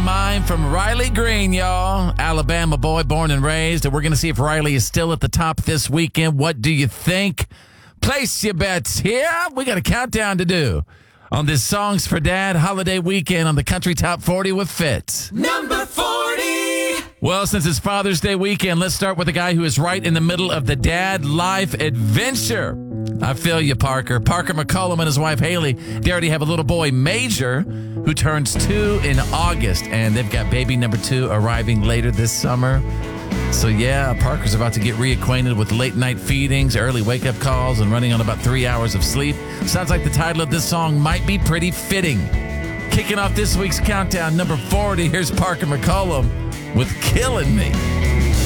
Mind from Riley Green, y'all. Alabama boy, born and raised. And we're going to see if Riley is still at the top this weekend. What do you think? Place your bets here. We got a countdown to do on this Songs for Dad holiday weekend on the Country Top 40 with Fitz. Number 40. Well, since it's Father's Day weekend, let's start with a guy who is right in the middle of the dad life adventure. I feel you, Parker. Parker McCollum and his wife, Haley, they already have a little boy, Major, who turns 2 in August, and they've got baby number 2 arriving later this summer. So, yeah, Parker's about to get reacquainted with late-night feedings, early wake-up calls, and running on about 3 hours of sleep. Sounds like the title of this song might be pretty fitting. Kicking off this week's countdown, number 40, here's Parker McCollum with Killing Me.